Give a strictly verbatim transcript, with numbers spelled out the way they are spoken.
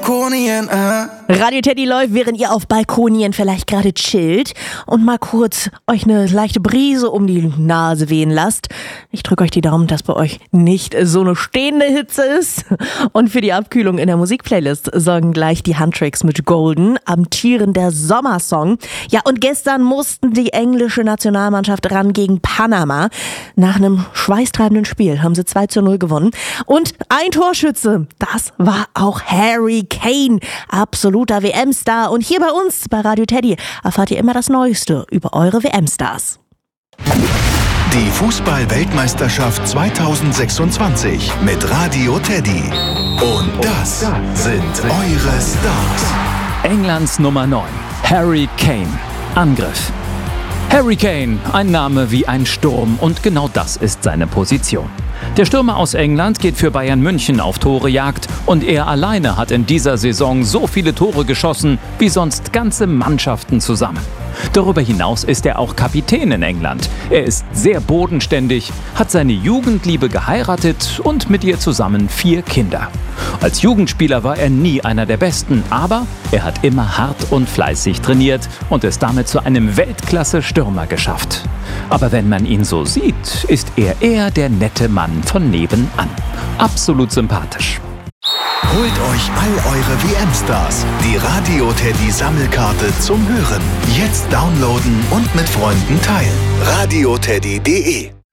Balkonien, äh. Radio Teddy läuft, während ihr auf Balkonien vielleicht gerade chillt und mal kurz euch eine leichte Brise um die Nase wehen lasst. Ich drücke euch die Daumen, dass bei euch nicht so eine stehende Hitze ist. Und für die Abkühlung in der Musikplaylist sorgen gleich die Huntrix mit Golden, amtierender Sommersong. Ja, und gestern mussten die englische Nationalmannschaft ran gegen Panama. Nach einem schweißtreibenden Spiel haben sie zwei zu null gewonnen. Und ein Torschütze, das war auch Harry Kane, absoluter W M-Star. Und hier bei uns, bei Radio Teddy, erfahrt ihr immer das Neueste über eure W M-Stars. Die Fußball-Weltmeisterschaft zweitausendsechsundzwanzig mit Radio Teddy. Und das sind eure Stars. Englands Nummer neun, Harry Kane. Angriff. Harry Kane, ein Name wie ein Sturm, und genau das ist seine Position. Der Stürmer aus England geht für Bayern München auf Torejagd und er alleine hat in dieser Saison so viele Tore geschossen wie sonst ganze Mannschaften zusammen. Darüber hinaus ist er auch Kapitän in England. Er ist sehr bodenständig, hat seine Jugendliebe geheiratet und mit ihr zusammen vier Kinder. Als Jugendspieler war er nie einer der Besten, aber er hat immer hart und fleißig trainiert und es damit zu einem Weltklasse-Stürmer geschafft. Aber wenn man ihn so sieht, ist er eher der nette Mann von nebenan. Absolut sympathisch. Holt euch all eure W M-Stars. Die Radio Teddy Sammelkarte zum Hören. Jetzt downloaden und mit Freunden teilen. radio teddy punkt de